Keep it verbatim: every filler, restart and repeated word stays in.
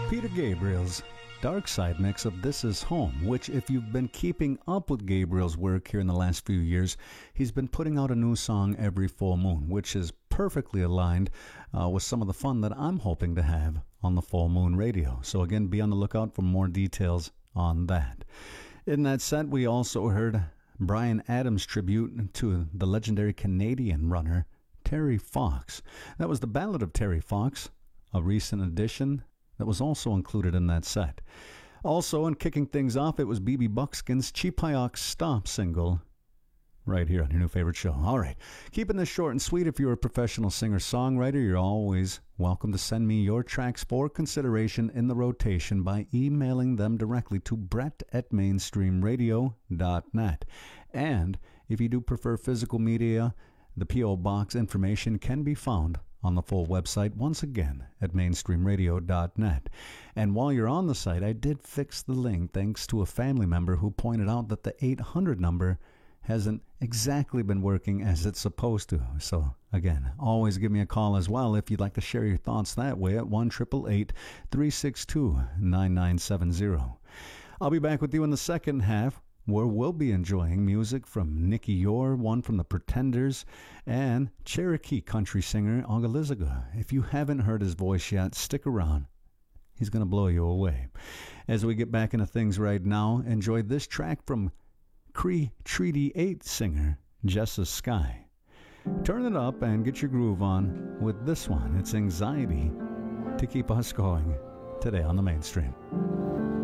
Peter Gabriel's Dark Side mix of This Is Home, which, if you've been keeping up with Gabriel's work here in the last few years, he's been putting out a new song every full moon, which is perfectly aligned uh, with some of the fun that I'm hoping to have on the Full Moon Radio. So again, be on the lookout for more details on that. In that set, we also heard Bryan Adams' tribute to the legendary Canadian runner Terry Fox. That was the Ballad of Terry Fox, a recent addition that was also included in that set. Also, in kicking things off, it was B B Buckskin's Cheap-Hi-Ox Stomp single, right here on your new favorite show. All right, keeping this short and sweet, if you're a professional singer-songwriter, you're always welcome to send me your tracks for consideration in the rotation by emailing them directly to brett at mainstream radio dot net. And if you do prefer physical media, the P O Box information can be found on the full website, once again, at mainstream radio dot net. And while you're on the site, I did fix the link thanks to a family member who pointed out that the eight hundred number hasn't exactly been working as it's supposed to. So, again, always give me a call as well if you'd like to share your thoughts that way at one eight eight eight, three six two, nine nine seven zero. I'll be back with you in the second half, where we'll be enjoying music from Nicky Yor, one from the Pretenders, and Cherokee country singer Ogaliziga. If you haven't heard his voice yet, stick around. He's going to blow you away. As we get back into things right now, enjoy this track from Cree Treaty eight singer Jessa Sky. Turn it up and get your groove on with this one. It's Anxiety to keep us going today on the Mainstream.